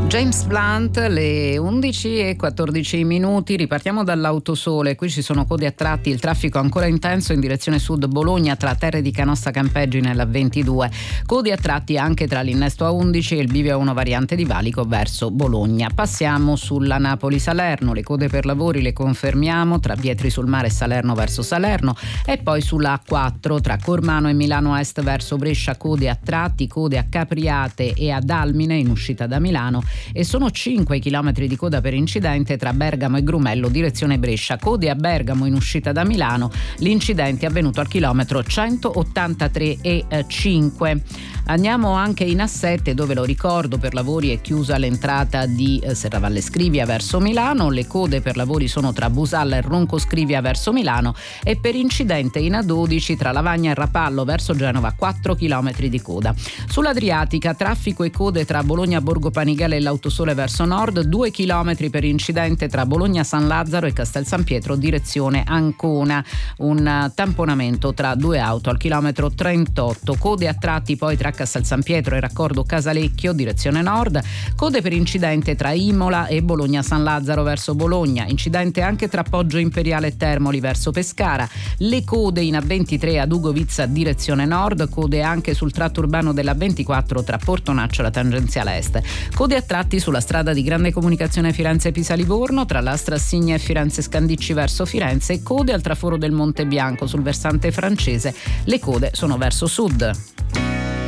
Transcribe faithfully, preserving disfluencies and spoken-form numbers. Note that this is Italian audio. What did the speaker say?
James Blunt, le undici e quattordici minuti, ripartiamo dall'Autosole. Qui ci sono code a tratti, il traffico ancora intenso in direzione sud Bologna tra Terre di Canossa Campeggi nella ventidue, code a tratti anche tra l'innesto A undici e il bivio A uno variante di Valico verso Bologna. Passiamo sulla Napoli-Salerno, le code per lavori le confermiamo tra Vietri sul Mare e Salerno verso Salerno, e poi sulla A quattro tra Cormano e Milano Est verso Brescia, code a tratti, code a Capriate e ad Almine in uscita da Milano, e sono cinque chilometri di coda per incidente tra Bergamo e Grumello direzione Brescia, code a Bergamo in uscita da Milano. L'incidente è avvenuto al chilometro centottantatré e cinque. Andiamo anche in A sette, dove, lo ricordo, per lavori è chiusa l'entrata di Serravalle Scrivia verso Milano, le code per lavori sono tra Busalla e Ronco Scrivia verso Milano, e per incidente in A dodici tra Lavagna e Rapallo verso Genova quattro chilometri di coda. Sull'Adriatica traffico e code tra Bologna Borgo Panigale e l'Autosole verso nord, due chilometri per incidente tra Bologna San Lazzaro e Castel San Pietro direzione Ancona, un tamponamento tra due auto al chilometro trentotto, code a tratti poi tra Castel San Pietro e raccordo Casalecchio direzione nord, code per incidente tra Imola e Bologna San Lazzaro verso Bologna, incidente anche tra Poggio Imperiale e Termoli verso Pescara, le code in A ventitré ad Ugovizza direzione nord, code anche sul tratto urbano della ventiquattro tra Portonaccio e la tangenziale est, code a tratti sulla strada di grande comunicazione Firenze-Pisa-Livorno tra l'Astra Assigna e Firenze-Scandicci verso Firenze, e code al traforo del Monte Bianco sul versante francese, le code sono verso sud.